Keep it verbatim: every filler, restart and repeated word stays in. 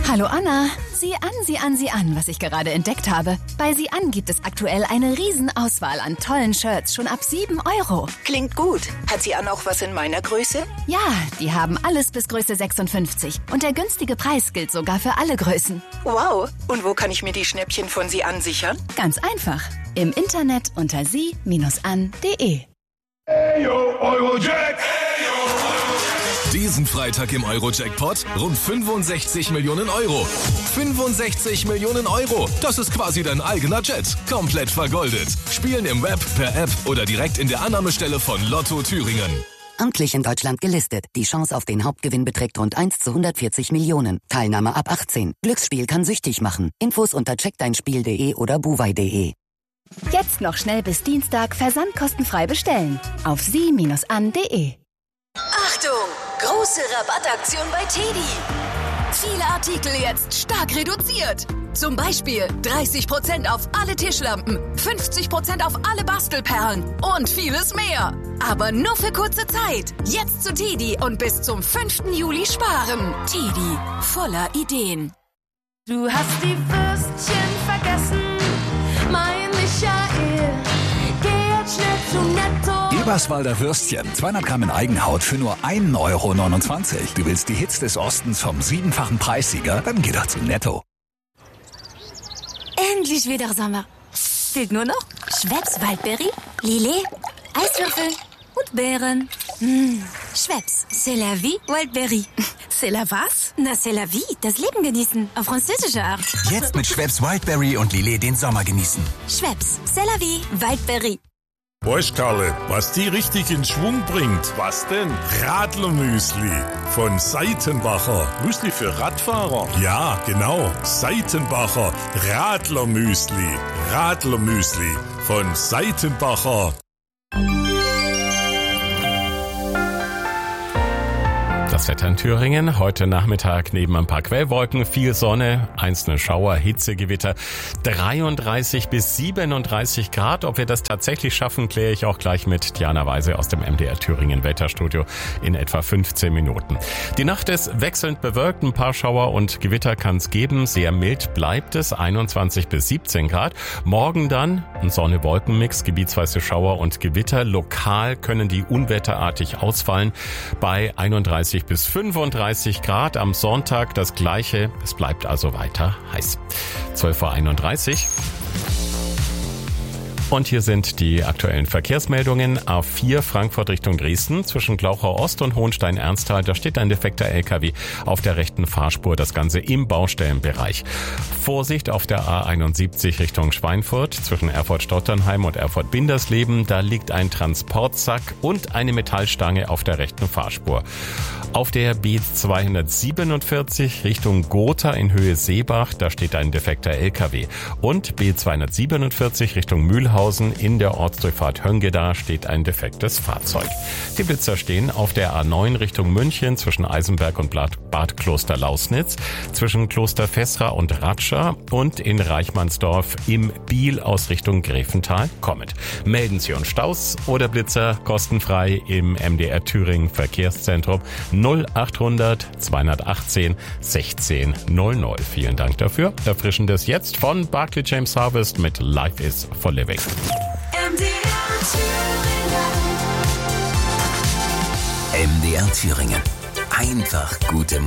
Hallo Anna. Sieh an, sieh an, sieh an, was ich gerade entdeckt habe. Bei Sieh an gibt es aktuell eine Riesenauswahl an tollen Shirts, schon ab sieben Euro. Klingt gut. Hat Sie an auch was in meiner Größe? Ja, die haben alles bis Größe sechsundfünfzig. Und der günstige Preis gilt sogar für alle Größen. Wow. Und wo kann ich mir die Schnäppchen von Sie an sichern? Ganz einfach. Im Internet unter sie an punkt de. Hey yo, Eurojack! Diesen Freitag im Euro-Jackpot rund fünfundsechzig Millionen Euro. fünfundsechzig Millionen Euro. Das ist quasi dein eigener Jet. Komplett vergoldet. Spielen im Web, per App oder direkt in der Annahmestelle von Lotto Thüringen. Amtlich in Deutschland gelistet. Die Chance auf den Hauptgewinn beträgt rund eins zu hundertvierzig Millionen. Teilnahme ab achtzehn. Glücksspiel kann süchtig machen. Infos unter check dein spiel punkt de oder buwei punkt de. Jetzt noch schnell bis Dienstag versandkostenfrei bestellen. Auf sie an punkt de. Achtung! Große Rabattaktion bei Teddy. Viele Artikel jetzt stark reduziert. Zum Beispiel dreißig Prozent auf alle Tischlampen, fünfzig Prozent auf alle Bastelperlen und vieles mehr. Aber nur für kurze Zeit. Jetzt zu Teddy und bis zum fünften Juli sparen. Teddy, voller Ideen. Du hast die Würstchen vergessen, mein Michael. Geh jetzt schnell zu Netto. Eberswalder Würstchen, zweihundert Gramm in Eigenhaut für nur ein Euro neunundzwanzig. Du willst die Hits des Ostens vom siebenfachen Preissieger? Dann geh doch zu Netto. Endlich wieder Sommer. Fehlt nur noch Schweppes Waldbeere, Lillet, Eiswürfel und Beeren. Mmh. Schweppes, c'est la vie, Waldbeere. C'est la was? Na, c'est la vie, das Leben genießen, auf französische Art. Jetzt mit Schweppes Wildberry und Lillet den Sommer genießen. Schweppes, c'est la vie, Waldbeere. Weißt Karle, was die richtig in Schwung bringt? Was denn? Radlermüsli von Seitenbacher. Müsli für Radfahrer? Ja, genau. Seitenbacher Radlermüsli. Radlermüsli von Seitenbacher. Das Wetter in Thüringen. Heute Nachmittag neben ein paar Quellwolken viel Sonne, einzelne Schauer, Hitzegewitter. dreiunddreißig bis siebenunddreißig Grad. Ob wir das tatsächlich schaffen, kläre ich auch gleich mit Diana Weise aus dem M D R Thüringen Wetterstudio in etwa fünfzehn Minuten. Die Nacht ist wechselnd bewölkt. Ein paar Schauer und Gewitter kann es geben. Sehr mild bleibt es. einundzwanzig bis siebzehn Grad. Morgen dann ein Sonne-Wolken-Mix, gebietsweise Schauer und Gewitter. Lokal können die unwetterartig ausfallen bei einunddreißig bis fünfunddreißig Grad. Am Sonntag das Gleiche. Es bleibt also weiter heiß. zwölf Uhr einunddreißig. Und hier sind die aktuellen Verkehrsmeldungen. A vier Frankfurt Richtung Dresden zwischen Glauchau Ost und Hohenstein-Ernsthal. Da steht ein defekter L K W auf der rechten Fahrspur. Das Ganze im Baustellenbereich. Vorsicht auf der A einundsiebzig Richtung Schweinfurt zwischen Erfurt-Stotternheim und Erfurt-Bindersleben. Da liegt ein Transportsack und eine Metallstange auf der rechten Fahrspur. Auf der B zweihundertsiebenundvierzig Richtung Gotha in Höhe Seebach. Da steht ein defekter L K W. Und B zweihundertsiebenundvierzig Richtung Mühlhausen. In der Ortsdurchfahrt Höngeda steht ein defektes Fahrzeug. Die Blitzer stehen auf der A neun Richtung München zwischen Eisenberg und Bad Kloster-Lausnitz, zwischen Kloster Fessra und Ratscha und in Reichmannsdorf im Biel aus Richtung Gräfenthal kommend. Melden Sie uns Staus oder Blitzer kostenfrei im M D R Thüringen Verkehrszentrum null achthundert zweihundertachtzehn sechzehn null null. Vielen Dank dafür. Erfrischendes jetzt von Barclay James Harvest mit Life is for Living. M D R Thüringen. M D R Thüringen. Einfach gute Musik.